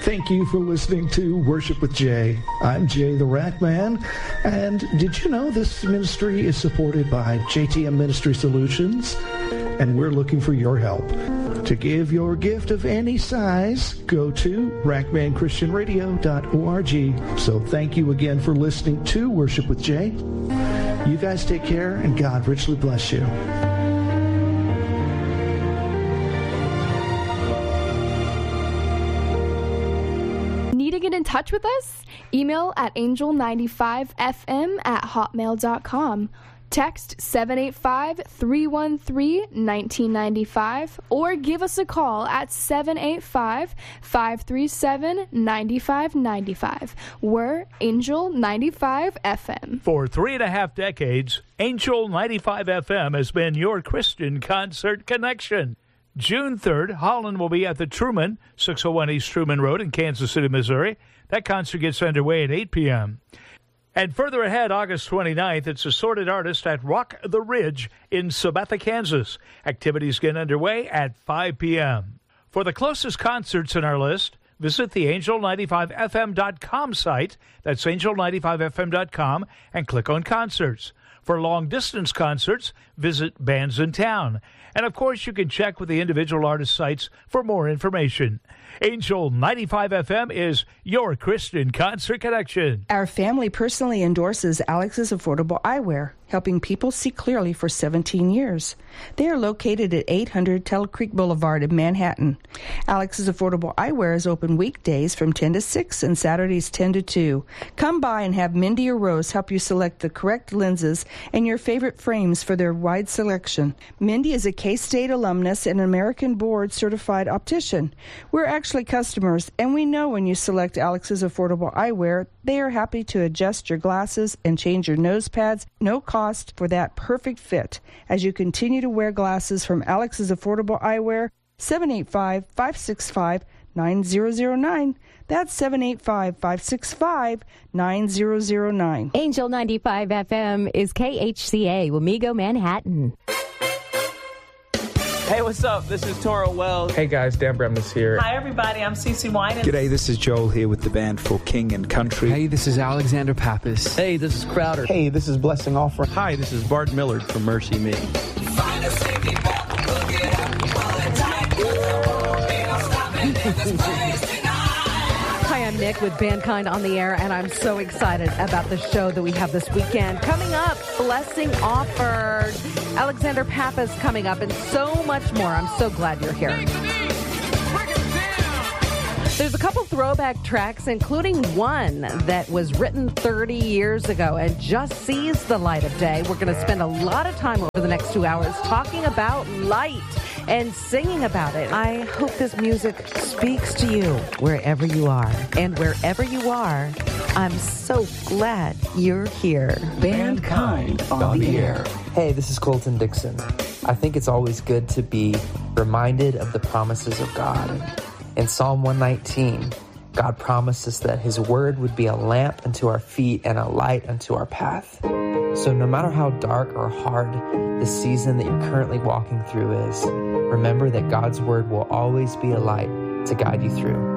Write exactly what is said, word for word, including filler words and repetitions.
Thank you for listening to Worship with Jay. I'm Jay the Rack Man, and did you know this ministry is supported by J T M Ministry Solutions? And we're looking for your help. To give your gift of any size, go to rack man christian radio dot org. So thank you again for listening to Worship with Jay. You guys take care, and God richly bless you. Need to get in touch with us? Email at angel ninety-five f m at hotmail dot com. Text seven eight five, three one three, one nine nine five or give us a call at seven eight five, five three seven, nine five nine five. We're Angel ninety-five F M. For three and a half decades, Angel ninety-five F M has been your Christian concert connection. June third, Holland will be at the Truman, six oh one East Truman Road in Kansas City, Missouri. That concert gets underway at eight p.m. And further ahead, August twenty-ninth, it's Assorted Artist at Rock the Ridge in Sabetha, Kansas. Activities get underway at five p.m. For the closest concerts in our list, visit the angel ninety-five f m dot com site. That's angel ninety-five f m dot com and click on Concerts. For long-distance concerts, visit Bands in Town. And, of course, you can check with the individual artist sites for more information. Angel ninety-five F M is your Christian concert connection. Our family personally endorses Alex's Affordable Eyewear, helping people see clearly for seventeen years. They are located at eight hundred Tuttle Creek Boulevard in Manhattan. Alex's Affordable Eyewear is open weekdays from ten to six and Saturdays ten to two. Come by and have Mindy or Rose help you select the correct lenses and your favorite frames for their wide selection. Mindy is a K-State alumnus and American Board certified optician. We're actually customers, and we know when you select Alex's Affordable Eyewear, they are happy to adjust your glasses and change your nose pads, no cost for that perfect fit. As you continue to wear glasses from Alex's Affordable Eyewear, seven eight five, five six five, nine zero zero nine. That's seven eight five, five six five, nine zero zero nine. Angel ninety-five F M is K H C A, Wamego, Manhattan. Hey, what's up? This is Toro Wells. Hey guys, Dan Bremlis here. Hi everybody, I'm CeCe Winans. G'day, this is Joel here with the band For King and Country. Hey, this is Alexander Pappas. Hey, this is Crowder. Hey, this is Blessing Offering. Hi, this is Bart Millard from Mercy Me. Hi, I'm Nick with Bandkind on the Air, and I'm so excited about the show that we have this weekend. Coming up, Blessing Offered, Alexander Pappas coming up, and so much more. I'm so glad you're here. There's a couple throwback tracks, including one that was written thirty years ago and just sees the light of day. We're going to spend a lot of time over the next two hours talking about light and singing about it. I hope this music speaks to you wherever you are. And wherever you are, I'm so glad you're here. Bandkind on the air. Hey, this is Colton Dixon. I think it's always good to be reminded of the promises of God. In Psalm one nineteen, God promised us that his word would be a lamp unto our feet and a light unto our path. So no matter how dark or hard the season that you're currently walking through is, remember that God's word will always be a light to guide you through.